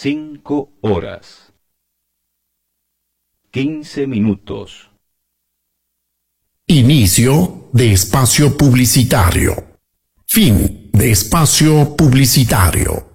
5 horas, 15 minutos. Inicio de espacio publicitario. Fin de espacio publicitario.